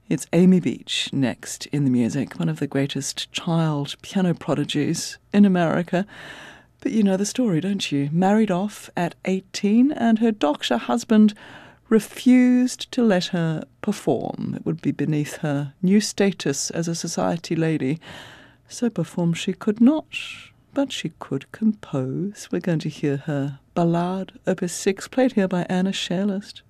It's Amy Beach next in the music, one of the greatest child piano prodigies in America. But you know the story, don't you? Married off at 18, and her doctor husband refused to let her perform. It would be beneath her new status as a society lady. So perform she could not, but she could compose. We're going to hear her Ballade, Opus 6, played here by Anna Scherlist.